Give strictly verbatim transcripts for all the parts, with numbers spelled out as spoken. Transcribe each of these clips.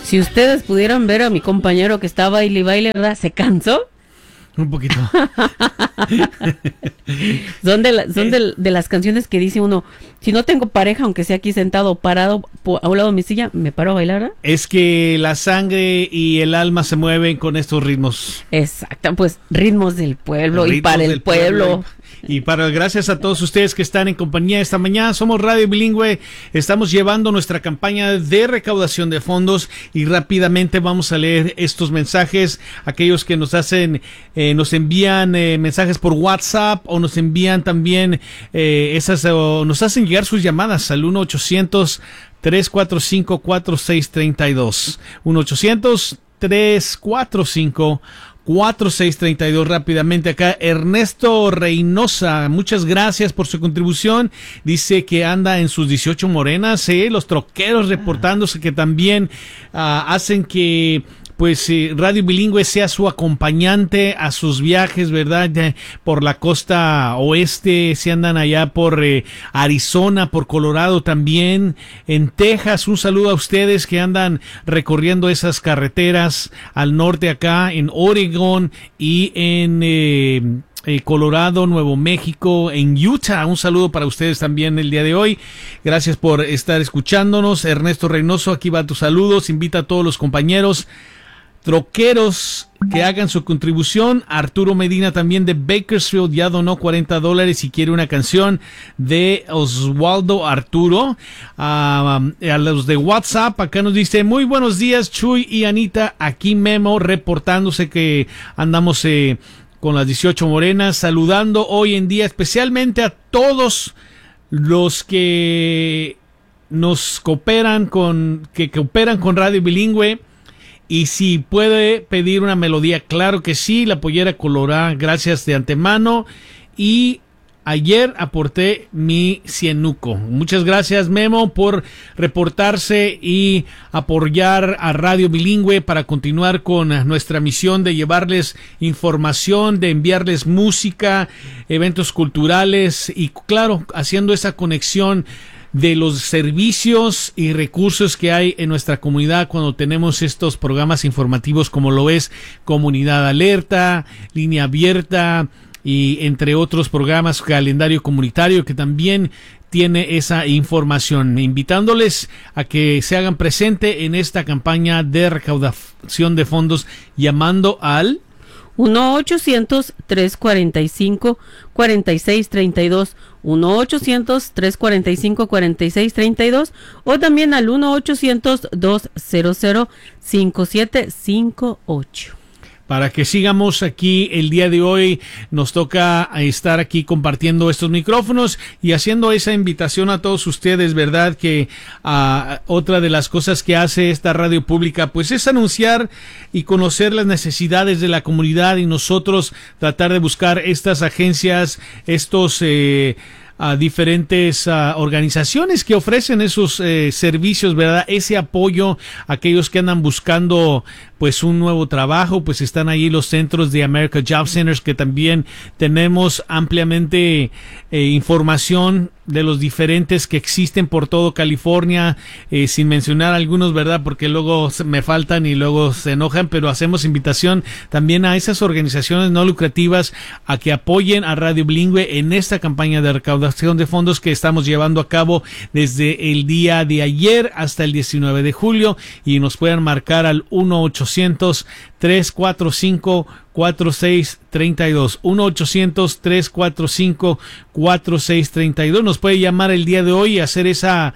Si ustedes pudieran ver a mi compañero que está baile y baile, ¿verdad? ¿Se cansó? Un poquito. Son, de, la, son de, de las canciones que dice uno, si no tengo pareja, aunque sea aquí sentado o parado a un lado de mi silla, me paro a bailar, ¿verdad? Es que la sangre y el alma se mueven con estos ritmos. Exacto, pues ritmos del pueblo ritmos y para el pueblo. pueblo. Y para gracias a todos ustedes que están en compañía esta mañana. Somos Radio Bilingüe, estamos llevando nuestra campaña de recaudación de fondos y rápidamente vamos a leer estos mensajes. Aquellos que nos hacen, eh, nos envían eh, mensajes por WhatsApp o nos envían también eh, esas, o nos hacen llegar sus llamadas al uno ochocientos, tres cuatro cinco, cuatro seis tres dos. uno ochocientos, tres cuatro cinco, cuatro seis tres dos. Rápidamente acá, Ernesto Reynosa, muchas gracias por su contribución. Dice que anda en sus dieciocho morenas, eh, los troqueros reportándose que también uh, hacen que pues eh, Radio Bilingüe sea su acompañante a sus viajes, ¿verdad? De, por la costa oeste, si andan allá por eh, Arizona, por Colorado también, en Texas. Un saludo a ustedes que andan recorriendo esas carreteras al norte acá, en Oregon y en eh, eh, Colorado, Nuevo México, en Utah. Un saludo para ustedes también el día de hoy. Gracias por estar escuchándonos. Ernesto Reynoso, aquí va tus saludos. Invita a todos los compañeros troqueros que hagan su contribución. Arturo Medina también de Bakersfield ya donó cuarenta dólares y quiere una canción de Oswaldo Arturo. Uh, a los de WhatsApp acá nos dice: muy buenos días Chuy y Anita, aquí Memo reportándose que andamos eh, con las dieciocho morenas, saludando hoy en día especialmente a todos los que nos cooperan con, que cooperan con Radio Bilingüe. Y si puede pedir una melodía, claro que sí, la pollera colorada, gracias de antemano. Y ayer aporté mi cienuco. Muchas gracias, Memo, por reportarse y apoyar a Radio Bilingüe para continuar con nuestra misión de llevarles información, de enviarles música, eventos culturales y, claro, haciendo esa conexión de los servicios y recursos que hay en nuestra comunidad cuando tenemos estos programas informativos como lo es Comunidad Alerta, Línea Abierta y entre otros programas, calendario comunitario que también tiene esa información, invitándoles a que se hagan presente en esta campaña de recaudación de fondos llamando al uno ochocientos, tres cuarenta y cinco, cuarenta y seis treinta y dos, uno ochocientos, tres cuarenta y cinco, cuarenta y seis treinta y dos o también al uno ochocientos, doscientos, cincuenta y siete cincuenta y ocho. Para que sigamos aquí el día de hoy, nos toca estar aquí compartiendo estos micrófonos y haciendo esa invitación a todos ustedes, ¿verdad? Que uh, otra de las cosas que hace esta radio pública, pues es anunciar y conocer las necesidades de la comunidad y nosotros tratar de buscar estas agencias, estos eh, a diferentes uh, organizaciones que ofrecen esos eh, servicios, ¿verdad? Ese apoyo a aquellos que andan buscando pues un nuevo trabajo, pues están ahí los centros de America Job Centers que también tenemos ampliamente eh, información de los diferentes que existen por todo California, eh, sin mencionar algunos, ¿verdad? Porque luego me faltan y luego se enojan, pero hacemos invitación también a esas organizaciones no lucrativas a que apoyen a Radio Bilingüe en esta campaña de recaudación de fondos que estamos llevando a cabo desde el día de ayer hasta el diecinueve de julio y nos puedan marcar al uno ochocientos, tres cuatro cinco, cuatro seis tres dos, uno ochocientos, tres cuatro cinco, cuatro seis tres dos. Nos puede llamar el día de hoy y hacer esa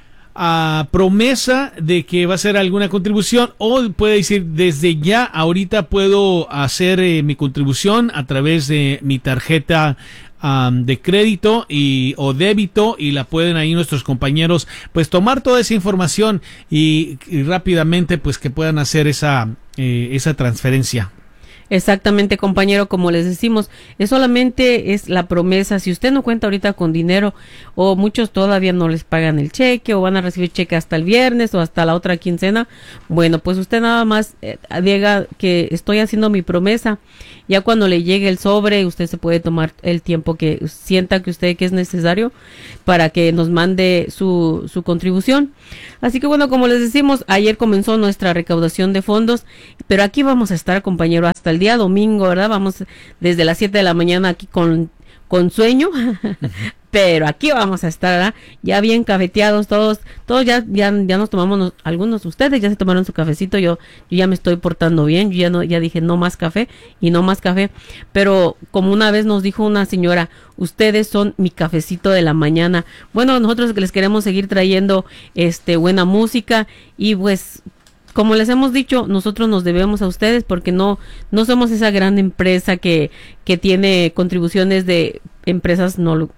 a promesa de que va a hacer alguna contribución o puede decir desde ya ahorita puedo hacer eh, mi contribución a través de mi tarjeta Um, de crédito y o débito y la pueden ahí nuestros compañeros pues tomar toda esa información y, y rápidamente pues que puedan hacer esa eh, esa transferencia. Exactamente, compañero, como les decimos, es solamente es la promesa. Si usted no cuenta ahorita con dinero o muchos todavía no les pagan el cheque o van a recibir cheque hasta el viernes o hasta la otra quincena, bueno, pues usted nada más eh, diga que estoy haciendo mi promesa. Ya cuando le llegue el sobre, usted se puede tomar el tiempo que sienta que usted que es necesario para que nos mande su, su contribución. Así que bueno, como les decimos, ayer comenzó nuestra recaudación de fondos, pero aquí vamos a estar, compañero, hasta el día domingo, ¿verdad? Vamos desde las siete de la mañana aquí con, con sueño, pero aquí vamos a estar, ¿verdad? Ya bien cafeteados todos, todos ya, ya, ya nos tomamos, nos, algunos de ustedes ya se tomaron su cafecito, yo, yo ya me estoy portando bien, yo ya no, ya dije no más café y no más café, pero como una vez nos dijo una señora, ustedes son mi cafecito de la mañana. Bueno, nosotros que les queremos seguir trayendo este buena música y pues como les hemos dicho, nosotros nos debemos a ustedes porque no no somos esa gran empresa que que tiene contribuciones de empresas no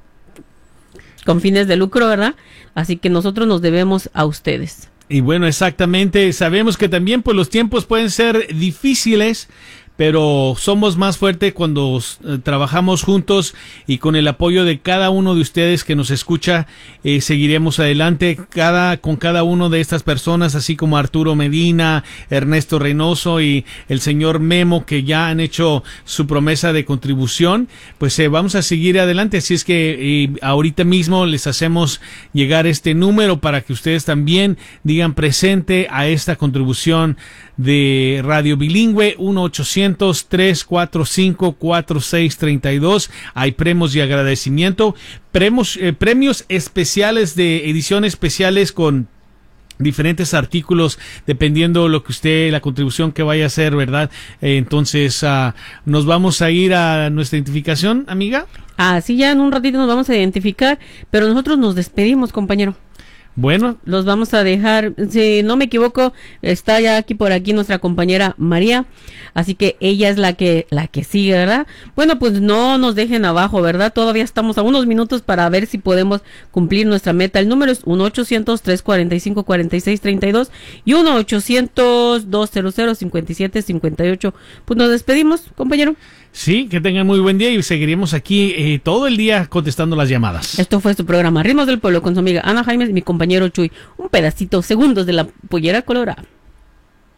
con fines de lucro, ¿verdad? Así que nosotros nos debemos a ustedes. Y bueno, exactamente, sabemos que también pues los tiempos pueden ser difíciles, pero somos más fuertes cuando eh, trabajamos juntos y con el apoyo de cada uno de ustedes que nos escucha, eh, seguiremos adelante cada con cada uno de estas personas, así como Arturo Medina, Ernesto Reynoso y el señor Memo, que ya han hecho su promesa de contribución. Pues eh, vamos a seguir adelante, así es que eh, ahorita mismo les hacemos llegar este número para que ustedes también digan presente a esta contribución de Radio Bilingüe, uno ochocientos, tres cuatro cinco, cuatro seis tres dos. Hay premios y agradecimiento, premios, eh, premios especiales de ediciones especiales con diferentes artículos dependiendo lo que usted, la contribución que vaya a hacer, ¿verdad? Eh, entonces, uh, nos vamos a ir a nuestra identificación, amiga. Así ya en un ratito nos vamos a identificar, pero nosotros nos despedimos, compañero. Bueno, los vamos a dejar, si no me equivoco, está ya aquí por aquí nuestra compañera María, así que ella es la que la que sigue, ¿verdad? Bueno, pues no nos dejen abajo, ¿verdad? Todavía estamos a unos minutos para ver si podemos cumplir nuestra meta. El número es uno ochocientos, tres cuatro cinco, cuatro seis tres dos y uno ochocientos, dos cero cero, cinco siete cinco ocho. Pues nos despedimos, compañero. Sí, que tengan muy buen día y seguiremos aquí eh, todo el día contestando las llamadas. Esto fue su programa Ritmos del Pueblo con su amiga Ana Jaimes y mi compañero Chuy. Un pedacito, segundos de la pollera colorada.